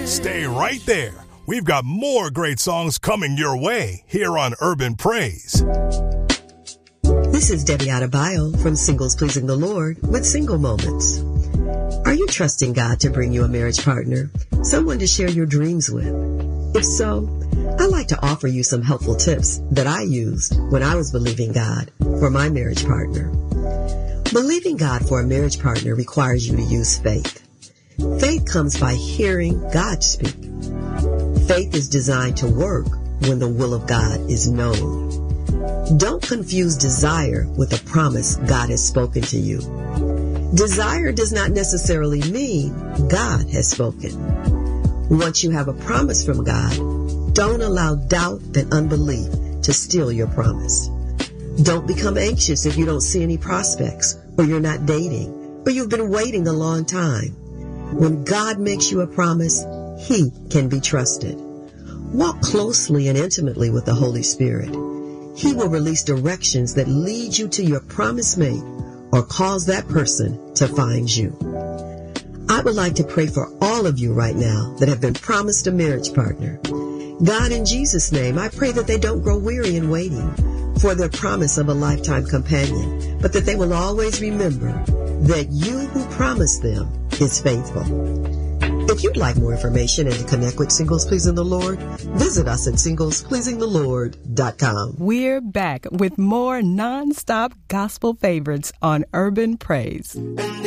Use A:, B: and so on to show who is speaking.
A: Stay right there. We've got more great songs coming your way here on Urban Praise.
B: This is Debbie Adebayo from Singles Pleasing the Lord with Single Moments. Are you trusting God to bring you a marriage partner, someone to share your dreams with? If so, I'd like to offer you some helpful tips that I used when I was believing God for my marriage partner. Believing God for a marriage partner requires you to use faith. Faith comes by hearing God speak. Faith is designed to work when the will of God is known. Don't confuse desire with a promise God has spoken to you. Desire does not necessarily mean God has spoken. Once you have a promise from God, don't allow doubt and unbelief to steal your promise. Don't become anxious if you don't see any prospects, or you're not dating, or you've been waiting a long time. When God makes you a promise, He can be trusted. Walk closely and intimately with the Holy Spirit. He will release directions that lead you to your promised mate or cause that person to find you. I would like to pray for all of you right now that have been promised a marriage partner. God, in Jesus' name, I pray that they don't grow weary in waiting for their promise of a lifetime companion, but that they will always remember that you who promised them is faithful. If you'd like more information and to connect with Singles Pleasing the Lord, visit us at SinglesPleasingTheLord.com.
C: We're back with more non-stop gospel favorites on Urban Praise.